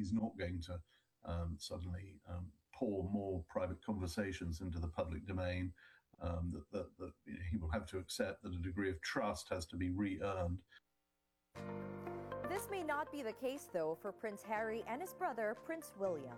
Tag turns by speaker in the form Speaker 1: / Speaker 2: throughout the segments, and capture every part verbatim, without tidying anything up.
Speaker 1: he's not going to um, suddenly um, pour more private conversations into the public domain. Um, that, that, that you know, he will have to accept that a degree of trust has to be re-earned.
Speaker 2: This may not be the case, though, for Prince Harry and his brother, Prince William.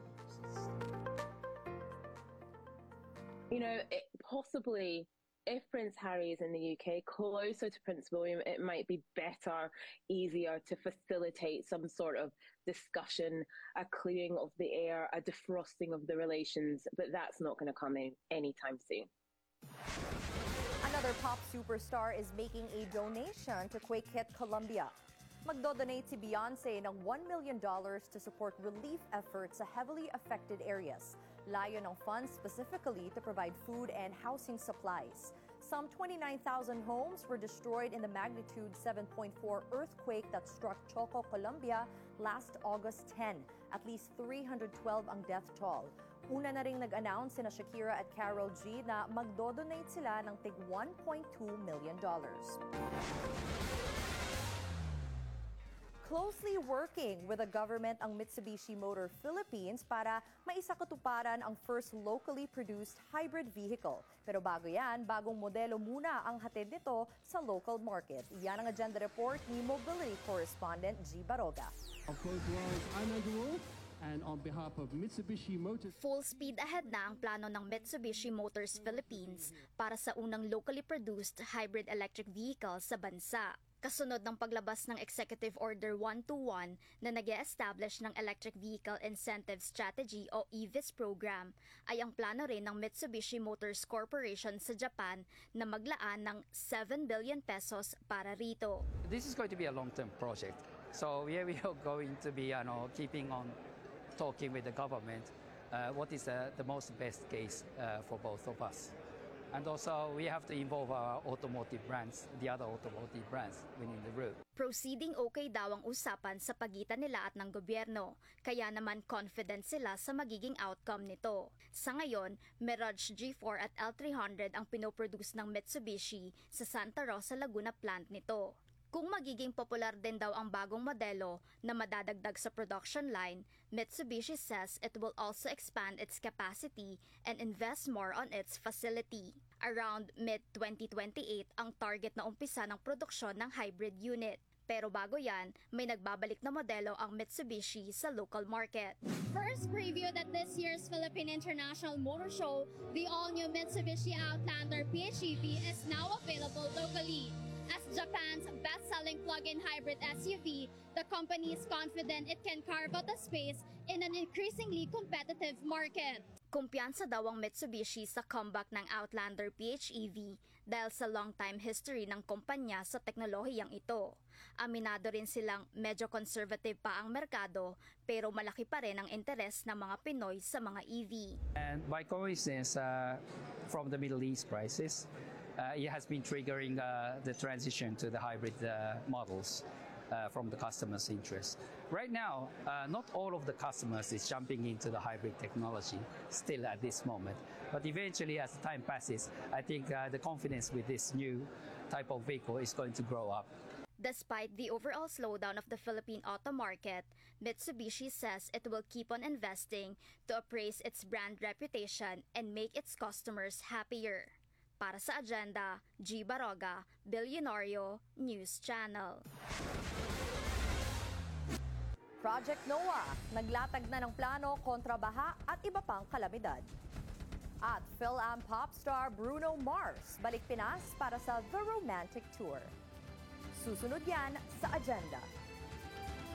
Speaker 3: You know, it, possibly, if Prince Harry is in the U K, closer to Prince William, it might be better, easier to facilitate some sort of discussion, a clearing of the air, a defrosting of the relations, but that's not going to come in anytime soon.
Speaker 2: Another pop superstar is making a donation to quake-hit Colombia. Magdodonate si Beyonce ng one million dollars to support relief efforts sa heavily affected areas. Layo ng funds specifically to provide food and housing supplies. Some twenty-nine thousand homes were destroyed in the magnitude seven point four earthquake that struck Choco, Colombia last August tenth. At least three hundred twelve ang death toll. Una na ring nag-announce sina Shakira at Karol G na magdodonate sila ng tig one point two million dollars. Closely working with the government ang Mitsubishi Motor Philippines para maisakatuparan ang first locally produced hybrid vehicle. Pero bago yan, bagong modelo muna ang hatid nito sa local market. Yan ang agenda report ni Mobility Correspondent G. Baroga.
Speaker 4: And on behalf of Mitsubishi Motors,
Speaker 5: full speed ahead na ang plano ng Mitsubishi Motors Philippines para sa unang locally produced hybrid electric vehicle sa bansa. Kasunod ng paglabas ng Executive Order one twenty-one na nag-e-establish ng Electric Vehicle Incentive Strategy o E V I S program, ay ang plano rin ng Mitsubishi Motors Corporation sa Japan na maglaan ng seven billion pesos para rito.
Speaker 6: This is going to be a long-term project. So here we are going to be you know, keeping on talking with the government uh, what is uh, the most best case uh, for both of us. And also, we have to involve our automotive brands, the other automotive brands within the group.
Speaker 5: Proceeding okay daw ang usapan sa pagitan nila at ng gobyerno, kaya naman confident sila sa magiging outcome nito. Sa ngayon, Mirage G four at L three hundred ang pinoproduce ng Mitsubishi sa Santa Rosa, Laguna plant nito. Kung magiging popular din daw ang bagong modelo na madadagdag sa production line, Mitsubishi says it will also expand its capacity and invest more on its facility. Around mid twenty twenty-eight ang target na umpisa ng produksyon ng hybrid unit. Pero bago yan, may nagbabalik na modelo ang Mitsubishi sa local market.
Speaker 7: First previewed at this year's Philippine International Motor Show, the all-new Mitsubishi Outlander P H E V is now available locally. As Japan's best-selling plug-in hybrid S U V, the company is confident it can carve out a space in an increasingly competitive market.
Speaker 5: Kumpiyansa daw ang Mitsubishi sa comeback ng Outlander P H E V dahil sa long-time history ng kumpanya sa teknolohiyang ito. Aminado rin silang medyo conservative pa ang merkado pero malaki pa rin ang interes ng mga Pinoy sa mga E V.
Speaker 6: And by coincidence, uh, from the Middle East crisis, Uh, it has been triggering uh, the transition to the hybrid uh, models uh, from the customers' interest. Right now, uh, not all of the customers is jumping into the hybrid technology still at this moment. But eventually, as time passes, I think uh, the confidence with this new type of vehicle is going to grow up.
Speaker 5: Despite the overall slowdown of the Philippine auto market, Mitsubishi says it will keep on investing to appraise its brand reputation and make its customers happier. Para sa Agenda, G. Baroga, Billionario News Channel.
Speaker 2: Project NOAA, naglatag na ng plano kontra baha at iba pang kalamidad. At Phil-Am pop star Bruno Mars, balik Pinas para sa The Romantic Tour. Susunod yan sa Agenda.